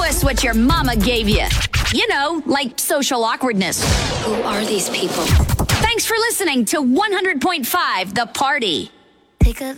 us what your mama gave you. You know, like social awkwardness. Who are these people? Thanks for listening to 100.5 The Party. Take a